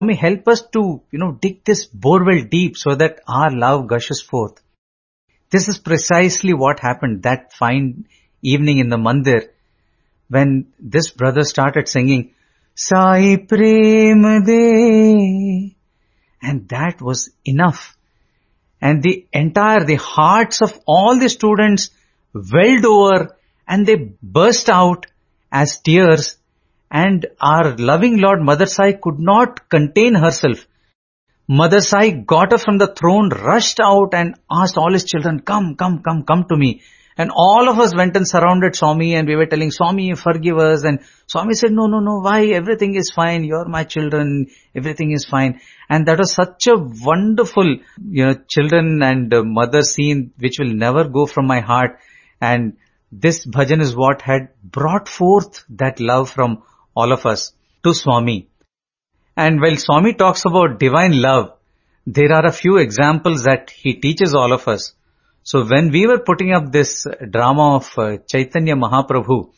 help us to, dig this borewell deep so that our love gushes forth. This is precisely what happened that fine evening in the mandir when this brother started singing, Sai Prem De. And that was enough. And the hearts of all the students welled over and they burst out as tears. And our loving Lord Mother Sai could not contain herself. Mother Sai got up from the throne, rushed out and asked all his children, come to me. And all of us went and surrounded Swami and we were telling, Swami, forgive us. And Swami said, no, why? Everything is fine. You're my children. Everything is fine. And that was such a wonderful, children and mother scene which will never go from my heart. And this bhajan is what had brought forth that love from all of us to Swami. And while Swami talks about divine love, there are a few examples that he teaches all of us. So when we were putting up this drama of Chaitanya Mahaprabhu,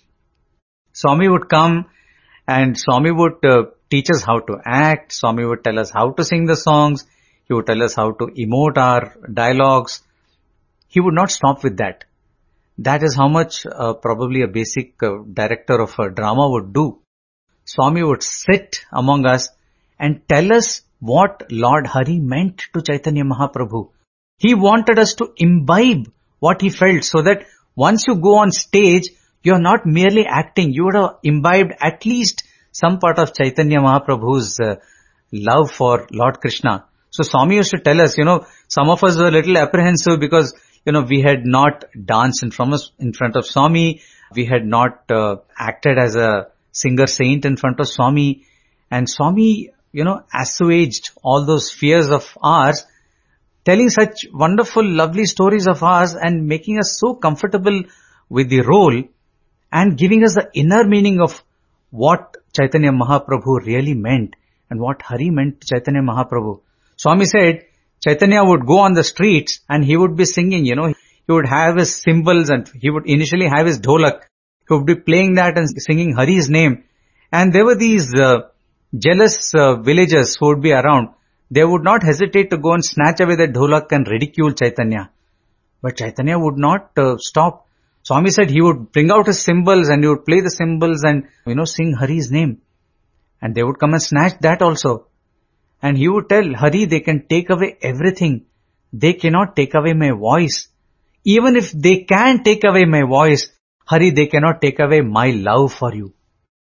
Swami would come and Swami would teach us how to act. Swami would tell us how to sing the songs. He would tell us how to emote our dialogues. He would not stop with that. That is how much probably a basic director of a drama would do. Swami would sit among us and tell us what Lord Hari meant to Chaitanya Mahaprabhu. He wanted us to imbibe what he felt so that once you go on stage, you're not merely acting. You would have imbibed at least some part of Chaitanya Mahaprabhu's love for Lord Krishna. So Swami used to tell us, some of us were a little apprehensive because, we had not danced in front of Swami. We had not acted as a singer saint in front of Swami. And Swami, assuaged all those fears of ours, telling such wonderful, lovely stories of ours and making us so comfortable with the role and giving us the inner meaning of what Chaitanya Mahaprabhu really meant and what Hari meant to Chaitanya Mahaprabhu. Swami said Chaitanya would go on the streets and he would be singing, he would have his cymbals and he would initially have his dholak. He would be playing that and singing Hari's name. And there were these jealous villagers who would be around. They would not hesitate to go and snatch away the dholak and ridicule Chaitanya. But Chaitanya would not stop. Swami said he would bring out his cymbals and he would play the cymbals and, sing Hari's name. And they would come and snatch that also. And he would tell, Hari, they can take away everything. They cannot take away my voice. Even if they can take away my voice, Hari, they cannot take away my love for you.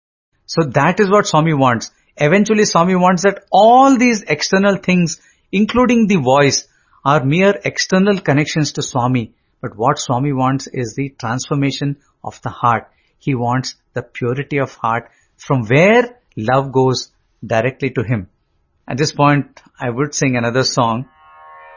So that is what Swami wants. Eventually Swami wants that all these external things, including the voice, are mere external connections to Swami. But what Swami wants is the transformation of the heart. He wants the purity of heart from where love goes directly to him. At this point, I would sing another song.